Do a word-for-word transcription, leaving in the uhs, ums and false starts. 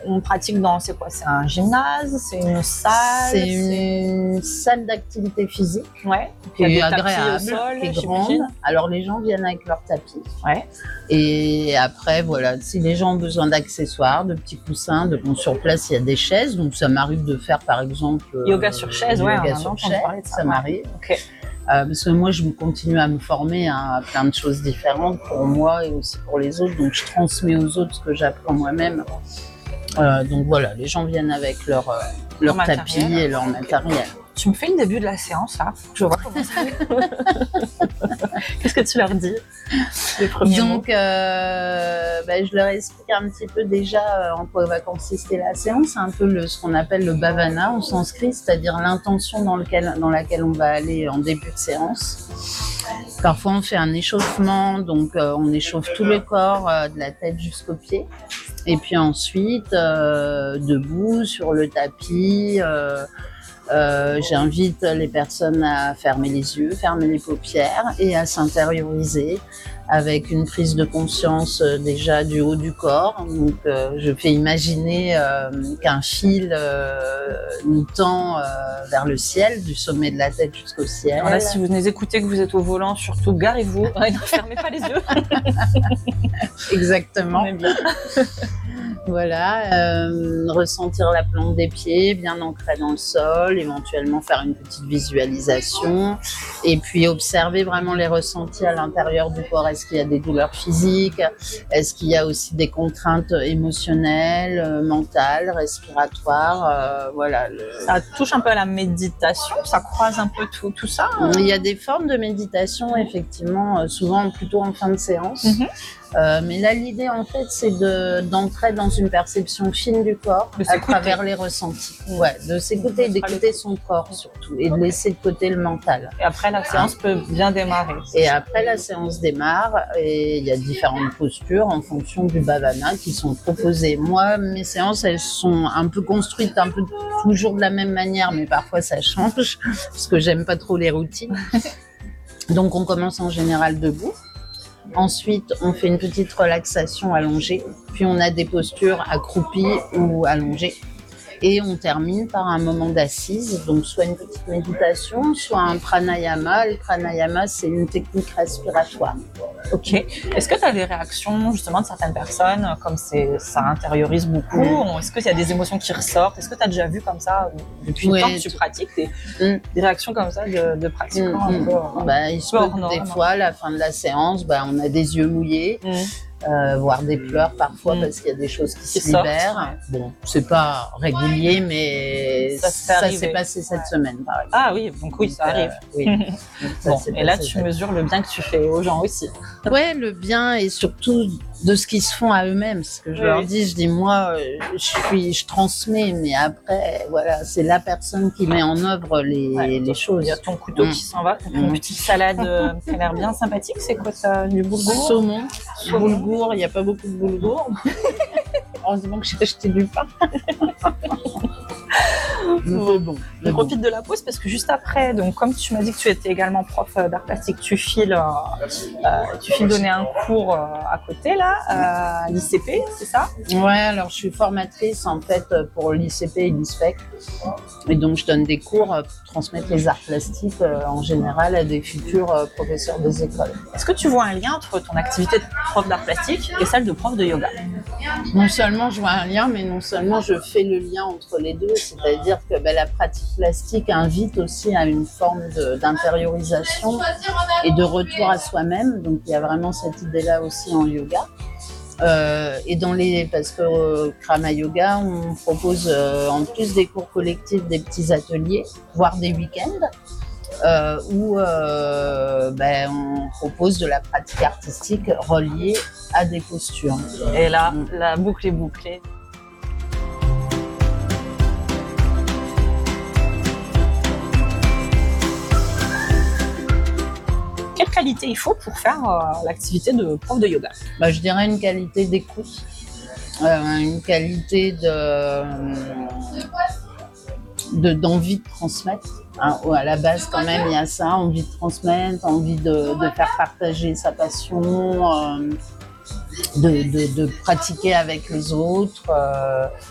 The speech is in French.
On pratique dans, c'est quoi? C'est un gymnase? C'est une salle? C'est une salle d'activité physique. Ouais. Qui est agréable, agréable, sol, qui est grande. Alors les gens viennent avec leur tapis. Ouais. Et après, voilà, si les gens ont besoin d'accessoires, de petits coussins, de bon, sur place il y a des chaises, donc ça m'arrive de faire par exemple yoga euh, sur chaise, ouais, yoga sur chaise, ça, ça m'arrive. Okay. Euh, parce que moi, je continue à me former à plein de choses différentes pour moi et aussi pour les autres, donc je transmets aux autres ce que j'apprends moi-même. Euh, donc voilà, les gens viennent avec leur, euh, leur, leur tapis et leur okay. matériel. Tu me fais le début de la séance là, je vois comment ça Qu'est-ce que tu leur dis les premiers Donc, mots euh, bah, je leur explique un petit peu déjà en quoi va consister la séance. C'est un peu le, ce qu'on appelle le bhavana en sanskrit, c'est-à-dire l'intention dans, lequel, dans laquelle on va aller en début de séance. Parfois, on fait un échauffement, donc euh, on échauffe tout le corps, euh, de la tête jusqu'aux pieds. Et puis ensuite, euh, debout sur le tapis, euh, euh, j'invite les personnes à fermer les yeux, fermer les paupières et à s'intérioriser avec une prise de conscience euh, déjà du haut du corps. Donc, euh, je fais imaginer euh, qu'un fil euh, nous tend euh, vers le ciel, du sommet de la tête jusqu'au ciel. Alors là, si vous venez écouter que vous êtes au volant, surtout garez-vous, ne fermez pas les yeux. Exactement. Voilà, euh, ressentir la plante des pieds bien ancrée dans le sol, éventuellement faire une petite visualisation et puis observer vraiment les ressentis à l'intérieur du corps. Est-ce qu'il y a des douleurs physiques? Est-ce qu'il y a aussi des contraintes émotionnelles, euh, mentales, respiratoires? euh, Voilà. Le... Ça touche un peu à la méditation, ça croise un peu tout, tout ça hein. Il y a des formes de méditation, effectivement, souvent plutôt en fin de séance. Mm-hmm. Euh, mais là, l'idée, en fait, c'est de, d'entrer dans une perception fine du corps à travers les ressentis. Ouais, de s'écouter, d'écouter son corps surtout, et de laisser de côté le mental. Et après, la séance ah. peut bien démarrer. Et après, la séance démarre, et il y a différentes postures en fonction du bhavana qui sont proposées. Moi, mes séances, elles sont un peu construites, un peu toujours de la même manière, mais parfois ça change, parce que j'aime pas trop les routines. Donc, on commence en général debout. Ensuite, on fait une petite relaxation allongée, puis on a des postures accroupies ou allongées. Et on termine par un moment d'assise, donc soit une petite méditation, soit un pranayama. Le pranayama, c'est une technique respiratoire. Ok. Est-ce que tu as des réactions justement de certaines personnes, comme c'est, ça intériorise beaucoup? Mmh. Est-ce qu'il y a des émotions qui ressortent? Est-ce que tu as déjà vu comme ça, depuis le oui, temps que tu pratiques, des, mmh. des réactions comme ça de, de pratiquants mmh. un peu, bah, il se peut que des fois, à la fin de la séance, bah, on a des yeux mouillés. Mmh. Euh, voire des pleurs parfois mmh. parce qu'il y a des choses qui, qui se sortent, libèrent. Ouais. Bon, c'est pas régulier, mais ça, ça s'est passé cette semaine, par exemple. Ah oui, donc oui, donc, ça arrive. Euh, oui. ça bon, et là, tu mesures le bien que tu fais aux gens aussi. Ouais, le bien et surtout de ce qu'ils se font à eux-mêmes. Ce que je oui. leur dis, je dis moi, je suis, je transmets, mais après, voilà, c'est la personne qui met en œuvre les, ouais, les choses. Il y a ton couteau mmh. qui s'en va, ton mmh. petite salade euh, qui a l'air bien sympathique. C'est quoi ça? Du boulgour? Saumon. Saumon. Il n'y a pas beaucoup de boulgour. Heureusement que j'ai acheté du pain. Bon, bon, je profite de la pause parce que juste après, donc comme tu m'as dit que tu étais également prof d'art plastique, tu files, euh, tu files donner un cours euh, à côté là, euh, à l'I C P, c'est ça? Ouais, alors je suis formatrice en fait pour l'I C P et l'I S P E C, et donc je donne des cours pour transmettre les arts plastiques euh, en général à des futurs euh, professeurs des écoles. Est-ce que tu vois un lien entre ton activité de prof d'art plastique et celle de prof de yoga? Non seulement je vois un lien, mais non seulement je fais le lien entre les deux, c'est-à-dire que ben, la pratique plastique invite aussi à une forme de, d'intériorisation et de retour à soi-même. Donc il y a vraiment cette idée-là aussi en yoga. Euh, et dans les, parce que euh, Krama Yoga, on propose euh, en plus des cours collectifs des petits ateliers, voire des week-ends. Euh, où euh, ben, on propose de la pratique artistique reliée à des postures. Et là, mmh. la boucle est bouclée. Quelle qualité il faut pour faire euh, l'activité de prof de yoga? Bah, je dirais une qualité d'écoute, euh, une qualité de, de, d'envie de transmettre. Hein, à la base, quand même, il y a ça, envie de transmettre, envie de, de faire partager sa passion, euh, de, de, de pratiquer avec les autres. Euh,